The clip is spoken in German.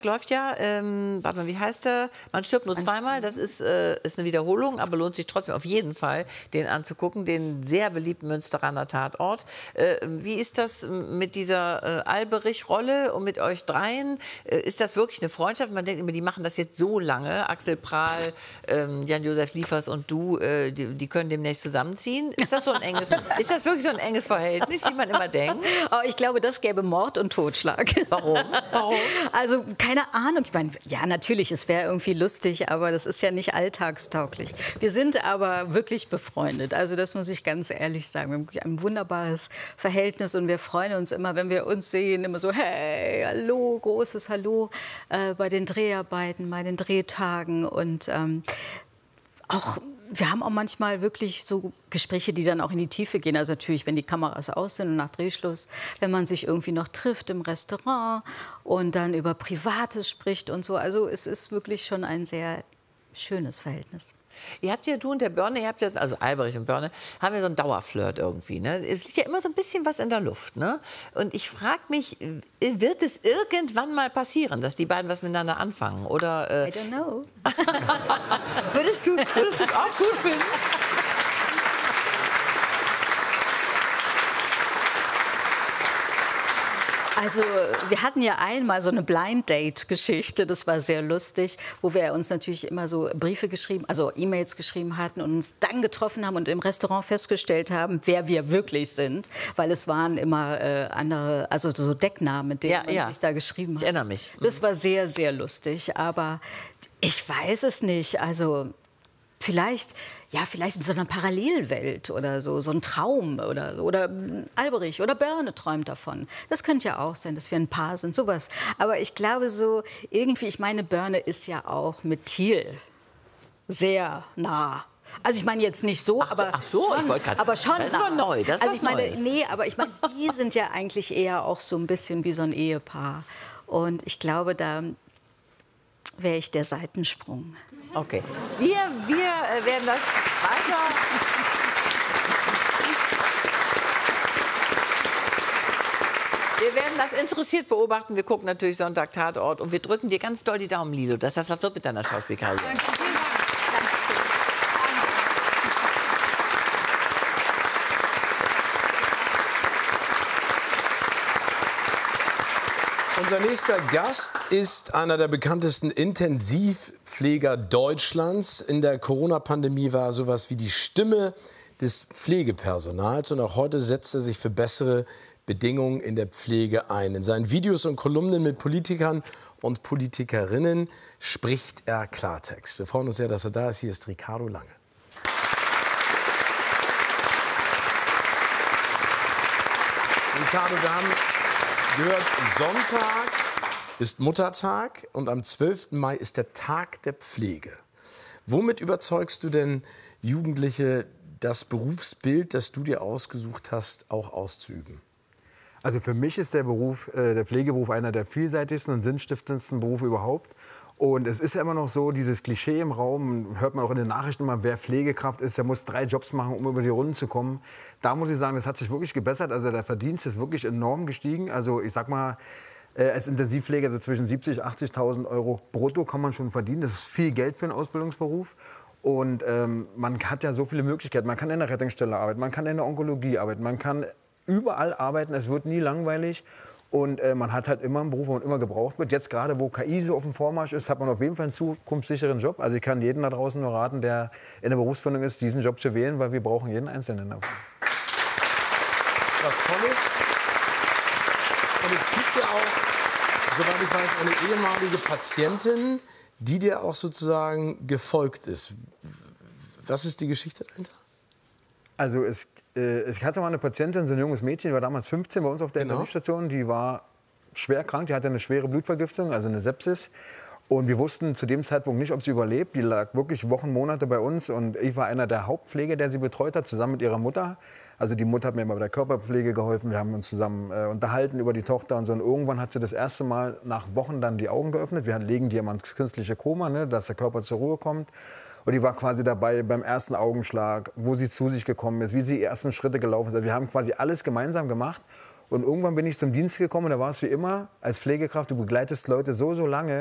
Läuft ja, warte mal, wie heißt der? Man stirbt nur zweimal, das ist eine Wiederholung, aber lohnt sich trotzdem auf jeden Fall, den anzugucken, den sehr beliebten Münsteraner Tatort. Wie ist das mit dieser Alberich-Rolle und mit euch dreien? Ist das wirklich eine Freundschaft? Man denkt immer, die machen das jetzt so lange, Axel Prahl, Jan-Josef Liefers und du, die können demnächst zusammenziehen. Ist das ist das wirklich so ein enges Verhältnis, wie man immer denkt? Oh, ich glaube, das gäbe Mord und Totschlag. Warum? Also, keine Ahnung. Ich meine, ja, natürlich, es wäre irgendwie lustig, aber das ist ja nicht alltagstauglich. Wir sind aber wirklich befreundet. Also, das muss ich ganz ehrlich sagen. Wir haben wirklich ein wunderbares Verhältnis und wir freuen uns immer, wenn wir uns sehen, immer so, hey, hallo, großes Hallo bei den Dreharbeiten, bei den Drehtagen und wir haben auch manchmal wirklich so Gespräche, die dann auch in die Tiefe gehen. Also natürlich, wenn die Kameras aus sind und nach Drehschluss, wenn man sich irgendwie noch trifft im Restaurant und dann über Privates spricht und so. Also es ist wirklich schon ein sehr schönes Verhältnis. Ihr habt ja, du und der Börne, ihr habt ja, also Alberich und Börne, haben ja so einen Dauerflirt irgendwie. Ne? Es liegt ja immer so ein bisschen was in der Luft. Ne? Und ich frage mich, wird es irgendwann mal passieren, dass die beiden was miteinander anfangen? Oder, I don't know. würdest du es auch gut finden? Also wir hatten ja einmal so eine Blind-Date-Geschichte, das war sehr lustig, wo wir uns natürlich immer so Briefe geschrieben, also E-Mails geschrieben hatten und uns dann getroffen haben und im Restaurant festgestellt haben, wer wir wirklich sind, weil es waren immer andere, also so Decknamen, mit denen man sich da geschrieben hat. Ich erinnere mich. Das war sehr, sehr lustig, aber ich weiß es nicht, also vielleicht in so einer Parallelwelt oder so ein Traum oder Alberich oder Börne träumt davon. Das könnte ja auch sein, dass wir ein Paar sind, sowas. Aber ich glaube so irgendwie, ich meine, Börne ist ja auch mit Thiel sehr nah. Also ich meine jetzt nicht so, ach so, schon, ich wollte gerade aber schon das ist aber neu, das ist also was ich meine, Neues. nee, aber ich meine, die sind ja eigentlich eher auch so ein bisschen wie so ein Ehepaar. Und ich glaube, da wäre ich der Seitensprung. Okay. Wir werden das weiter. Wir werden das interessiert beobachten. Wir gucken natürlich Sonntag Tatort und wir drücken dir ganz doll die Daumen, Lilo, dass das was wird mit deiner Schauspielkarriere. Unser nächster Gast ist einer der bekanntesten Intensivpfleger Deutschlands. In der Corona-Pandemie war er sowas wie die Stimme des Pflegepersonals. Und auch heute setzt er sich für bessere Bedingungen in der Pflege ein. In seinen Videos und Kolumnen mit Politikern und Politikerinnen spricht er Klartext. Wir freuen uns sehr, dass er da ist. Hier ist Ricardo Lange. Ricardo, wir haben gehört, Sonntag ist Muttertag und am 12. Mai ist der Tag der Pflege. Womit überzeugst du denn Jugendliche, das Berufsbild, das du dir ausgesucht hast, auch auszuüben? Also für mich ist der Pflegeberuf einer der vielseitigsten und sinnstiftendsten Berufe überhaupt. Und es ist ja immer noch so, dieses Klischee im Raum, hört man auch in den Nachrichten immer, wer Pflegekraft ist, der muss 3 Jobs machen, um über die Runden zu kommen. Da muss ich sagen, das hat sich wirklich gebessert. Also der Verdienst ist wirklich enorm gestiegen. Also ich sag mal, als Intensivpfleger so zwischen 70.000 und 80.000 Euro brutto kann man schon verdienen. Das ist viel Geld für einen Ausbildungsberuf. Und man hat ja so viele Möglichkeiten. Man kann in der Rettungsstelle arbeiten, man kann in der Onkologie arbeiten, man kann überall arbeiten. Es wird nie langweilig. Und man hat halt immer einen Beruf, wo man immer gebraucht wird. Jetzt gerade, wo KI so auf dem Vormarsch ist, hat man auf jeden Fall einen zukunftssicheren Job. Also ich kann jeden da draußen nur raten, der in der Berufsfindung ist, diesen Job zu wählen, weil wir brauchen jeden Einzelnen davon. Was Tolles. Und es gibt ja auch, soweit ich weiß, eine ehemalige Patientin, die dir auch sozusagen gefolgt ist. Was ist die Geschichte dahinter? Also ich hatte mal eine Patientin, so ein junges Mädchen, die war damals 15 bei uns auf der Intensivstation. Die war schwer krank, die hatte eine schwere Blutvergiftung, also eine Sepsis. Und wir wussten zu dem Zeitpunkt nicht, ob sie überlebt. Die lag wirklich Wochen, Monate bei uns. Und ich war einer der Hauptpfleger, der sie betreut hat, zusammen mit ihrer Mutter. Also die Mutter hat mir immer bei der Körperpflege geholfen. Wir haben uns zusammen unterhalten über die Tochter und so. Und irgendwann hat sie das erste Mal nach Wochen dann die Augen geöffnet. Wir legen die immer ins künstliche Koma, ne, dass der Körper zur Ruhe kommt. Und die war quasi dabei beim ersten Augenschlag, wo sie zu sich gekommen ist, wie sie die ersten Schritte gelaufen ist. Also wir haben quasi alles gemeinsam gemacht. Und irgendwann bin ich zum Dienst gekommen und da war es wie immer, als Pflegekraft, du begleitest Leute so lange,